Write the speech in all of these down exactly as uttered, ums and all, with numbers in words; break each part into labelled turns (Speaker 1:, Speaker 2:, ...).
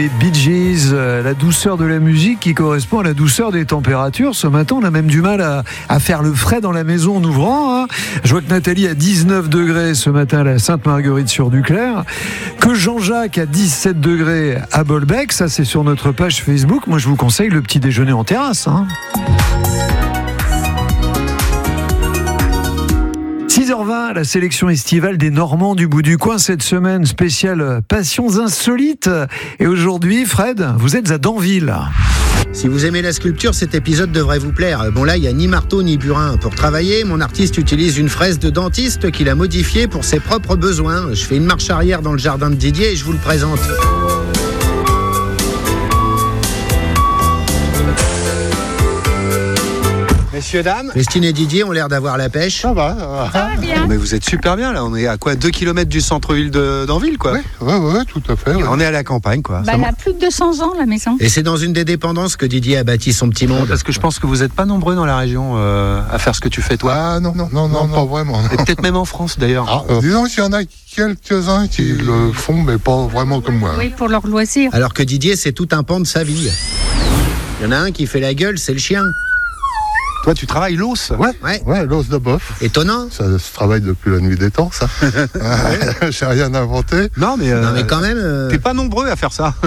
Speaker 1: Bee Gees, la douceur de la musique qui correspond à la douceur des températures. Ce matin, on a même du mal à, à faire le frais dans la maison en ouvrant. Hein. Je vois que Nathalie a dix-neuf degrés ce matin à la Sainte-Marguerite-sur-Duclair, que Jean-Jacques a dix-sept degrés à Bolbec. Ça, c'est sur notre page Facebook. Moi, je vous conseille le petit déjeuner en terrasse. Hein. six heures vingt, la sélection estivale des Normands du bout du coin cette semaine, spéciale Passions insolites. Et aujourd'hui, Fred, vous êtes à Danville.
Speaker 2: Si vous aimez la sculpture, cet épisode devrait vous plaire. Bon là, il n'y a ni marteau ni burin. Pour travailler, mon artiste utilise une fraise de dentiste qu'il a modifiée pour ses propres besoins. Je fais une marche arrière dans le jardin de Didier et je vous le présente.
Speaker 3: Messieurs, dames.
Speaker 2: Christine et Didier ont l'air d'avoir la pêche.
Speaker 3: Ça va, ça va.
Speaker 4: Ça va bien.
Speaker 3: Mais vous êtes super bien là, on est à quoi, deux kilomètres du centre-ville de d'Anville quoi.
Speaker 5: Oui, ouais, ouais, tout à fait. Ouais.
Speaker 3: On est à la campagne quoi.
Speaker 4: Bah, elle a plus de deux cents ans la maison.
Speaker 2: Et c'est dans une des dépendances que Didier a bâti son petit monde.
Speaker 3: Parce que je pense que vous n'êtes pas nombreux dans la région euh, à faire ce que tu fais toi.
Speaker 5: Ah non, non, non, non, non pas vraiment.
Speaker 3: Et peut-être même en France d'ailleurs.
Speaker 5: Ah, euh, disons qu'il y en a quelques-uns qui le font, mais pas vraiment comme moi.
Speaker 4: Oui, pour leur loisir.
Speaker 2: Alors que Didier, c'est tout un pan de sa vie. Il y en a un qui fait la gueule, c'est le chien.
Speaker 3: Toi, tu travailles l'os.
Speaker 5: Ouais,
Speaker 2: Ouais.
Speaker 5: ouais, l'os de bœuf.
Speaker 2: Étonnant.
Speaker 5: Ça se travaille depuis la nuit des temps, ça. J'ai rien inventé.
Speaker 3: Non mais, euh,
Speaker 2: Non mais quand même, euh,
Speaker 3: t'es pas nombreux à faire ça.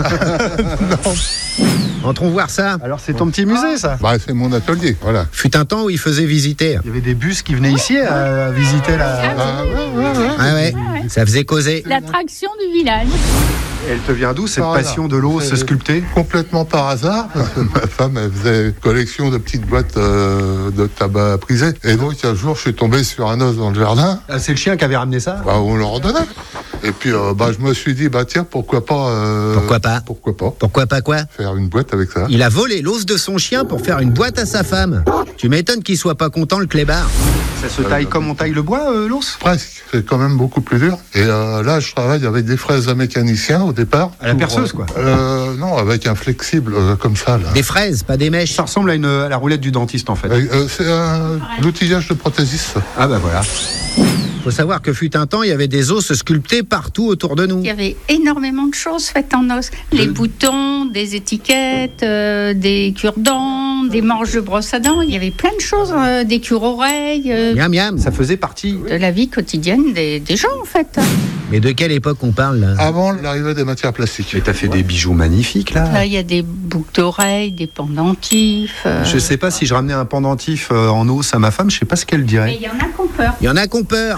Speaker 2: entrons voir ça.
Speaker 3: Alors c'est ton petit musée ça.
Speaker 5: Bah, c'est mon atelier, voilà.
Speaker 2: Fut un temps où il faisait visiter.
Speaker 3: Il y avait des bus qui venaient ici à visiter la.
Speaker 5: Ah, ouais, ouais, ouais.
Speaker 2: Ah ouais, ça faisait causer.
Speaker 4: L'attraction du village.
Speaker 3: Elle te vient d'où cette
Speaker 5: Par
Speaker 3: passion
Speaker 5: hasard.
Speaker 3: de l'os
Speaker 5: C'est-
Speaker 3: sculpté?
Speaker 5: Complètement par hasard, parce que ma femme, elle faisait une collection de petites boîtes euh, de tabac prisé. Et donc, un jour, je suis tombé sur un os dans le jardin.
Speaker 3: Ah, c'est le chien qui avait ramené ça.
Speaker 5: Bah, on leur en donnait. Et puis, euh, bah, je me suis dit, bah, tiens, pourquoi pas. euh,
Speaker 2: Pourquoi pas
Speaker 5: Pourquoi pas
Speaker 2: Pourquoi pas quoi?
Speaker 5: faire une boîte avec ça.
Speaker 2: Il a volé l'os de son chien pour faire une boîte à sa femme. Tu m'étonnes qu'il soit pas content le clébard.
Speaker 3: Ça se taille comme on taille le bois, euh, l'os?
Speaker 5: Presque, c'est quand même beaucoup plus dur. Et euh, là, je travaille avec des fraises à mécanicien au départ.
Speaker 3: À la
Speaker 5: Pour,
Speaker 3: perceuse,
Speaker 5: euh,
Speaker 3: quoi.
Speaker 5: euh, Non, avec un flexible euh, comme ça. Là.
Speaker 2: Des fraises, pas des mèches.
Speaker 3: Ça ressemble à, une, à la roulette du dentiste en fait.
Speaker 5: Euh, euh, c'est un l'outillage de prothésiste.
Speaker 3: Ah bah voilà.
Speaker 2: Faut savoir que fut un temps, il y avait des os sculptés partout autour de nous.
Speaker 4: Il y avait énormément de choses faites en os. Les boutons, des étiquettes, euh, des cure-dents, des manches de brosse à dents. Il y avait plein de choses, euh, des cure-oreilles, euh,
Speaker 2: Miam miam.
Speaker 3: Ça faisait partie.
Speaker 4: de la vie quotidienne des, des gens en fait.
Speaker 2: Mais de quelle époque on parle là?
Speaker 5: Avant l'arrivée des matières plastiques.
Speaker 3: Mais t'as fait des bijoux magnifiques là.
Speaker 4: Là, il y a des boucles d'oreilles, des pendentifs. euh,
Speaker 3: Je sais pas si je ramenais un pendentif euh, en os à ma femme, je sais pas ce qu'elle
Speaker 4: Mais
Speaker 3: dirait.
Speaker 4: il y en a qui ont peur.
Speaker 2: Il y en a qui ont peur.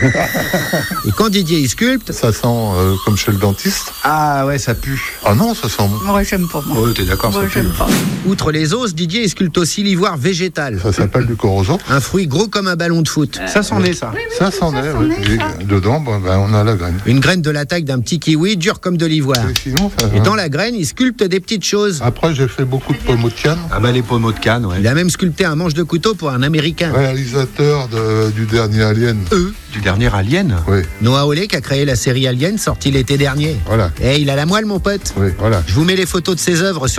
Speaker 2: Et quand Didier il sculpte,
Speaker 5: Ça sent euh, comme chez le dentiste.
Speaker 3: Ah ouais, ça pue.
Speaker 5: Ah non, ça sent.
Speaker 4: Moi, j'aime pas. Moi,
Speaker 3: Oh, t'es d'accord,
Speaker 4: moi
Speaker 3: ça pue.
Speaker 4: j'aime pas.
Speaker 2: outre les os, Didier il sculpte aussi l'ivoire végétal.
Speaker 5: Ça s'appelle du corozo.
Speaker 2: Un fruit gros comme un ballon de foot.
Speaker 3: Ça s'en est ça.
Speaker 5: Ça s'en
Speaker 4: ça
Speaker 5: est.
Speaker 4: s'en
Speaker 5: oui.
Speaker 4: est,
Speaker 5: Et
Speaker 4: ça.
Speaker 5: dedans, bah, bah, on a la graine.
Speaker 2: Une graine de la taille d'un petit kiwi, dure comme de l'ivoire.
Speaker 5: Et sinon, ça-
Speaker 2: Et dans la graine, il sculpte des petites choses.
Speaker 5: Après, j'ai fait beaucoup de pommeaux de canne.
Speaker 3: Ah bah les pommeaux de canne, ouais.
Speaker 2: Il a même sculpté un manche de couteau pour un Américain.
Speaker 5: Réalisateur de- du dernier Alien.
Speaker 2: Eux,
Speaker 3: Du dernier Alien.
Speaker 5: Oui,
Speaker 2: Noah Hawley qui a créé la série Alien sortie l'été dernier.
Speaker 5: voilà.
Speaker 2: Et il a la moelle mon pote.
Speaker 5: Oui, voilà.
Speaker 2: Je vous mets les photos de ses œuvres sur